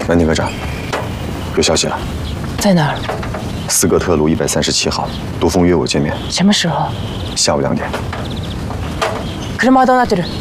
南丁科长，有消息了， 在哪儿？ 斯格特路137号，杜峰约我见面。 什么时候？ 下午2点。 車はどうなってる？